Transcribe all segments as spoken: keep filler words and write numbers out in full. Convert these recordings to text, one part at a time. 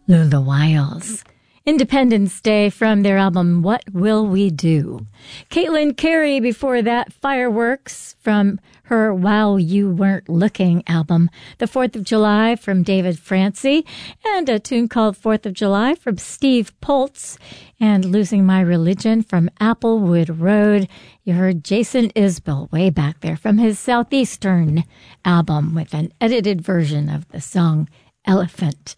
Lula Wiles. Independence Day from their album, What Will We Do? Caitlin Carey before that, Fireworks from her While You Weren't Looking album. The fourth of July from David Francie, and a tune called fourth of July from Steve Poltz, and Losing My Religion from Applewood Road. You heard Jason Isbell way back there from his Southeastern album with an edited version of the song Elephant.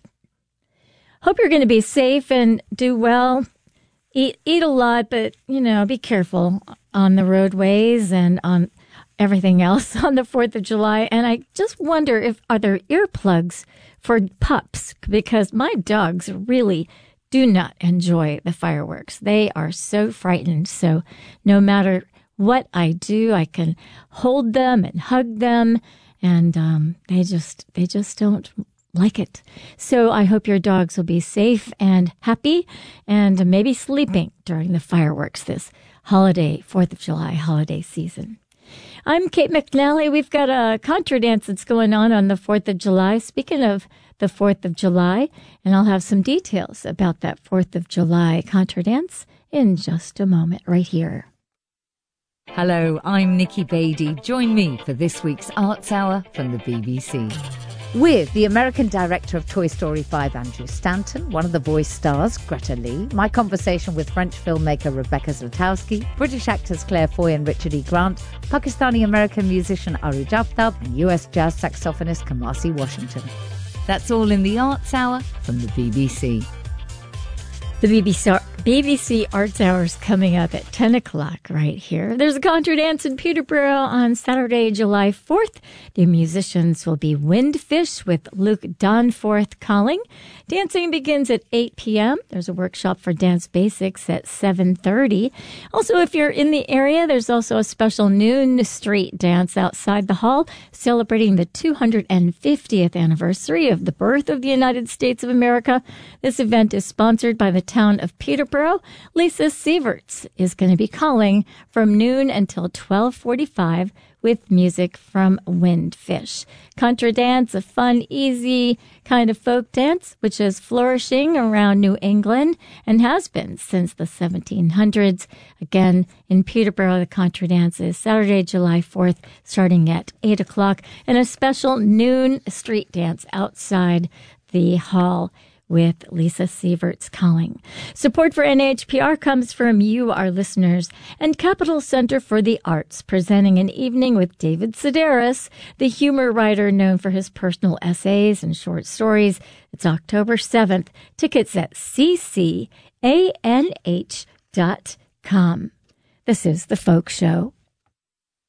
Hope you're going to be safe and do well. Eat eat a lot, but, you know, be careful on the roadways and on everything else on the fourth of July. And I just wonder if, are there earplugs for pups? Because my dogs really do not enjoy the fireworks. They are so frightened. So no matter what I do, I can hold them and hug them. And um, they just they just don't like it. So I hope your dogs will be safe and happy and maybe sleeping during the fireworks this holiday, fourth of July holiday season. I'm Kate McNally. We've got a contra dance that's going on on the fourth of July. Speaking of the fourth of July, and I'll have some details about that fourth of July contra dance in just a moment right here. Hello, I'm Nikki Beattie. Join me for this week's Arts Hour from the B B C. With the American director of Toy Story five, Andrew Stanton, one of the voice stars, Greta Lee, my conversation with French filmmaker Rebecca Zlotowski, British actors Claire Foy and Richard E. Grant, Pakistani-American musician Aruj Aftab, and U S jazz saxophonist Kamasi Washington. That's all in the Arts Hour from the B B C. The B B C, B B C Arts Hour is coming up at ten o'clock right here. There's a contra dance in Peterborough on Saturday, July fourth. The musicians will be Windfish with Luke Donforth calling. Dancing begins at eight p.m. There's a workshop for dance basics at seven thirty. Also, if you're in the area, there's also a special noon street dance outside the hall celebrating the two hundred fiftieth anniversary of the birth of the United States of America. This event is sponsored by the town of Peterborough. Lisa Sieverts is going to be calling from noon until twelve forty-five with music from Windfish. Contra dance, a fun, easy kind of folk dance, which is flourishing around New England and has been since the seventeen hundreds. Again, in Peterborough, the contra dance is Saturday, July fourth, starting at eight o'clock, and a special noon street dance outside the hall with Lisa Sieverts calling. Support for N H P R comes from you, our listeners, and Capital Center for the Arts, presenting an evening with David Sedaris, the humor writer known for his personal essays and short stories. It's October seventh. Tickets at c c a n h dot com. This is The Folk Show.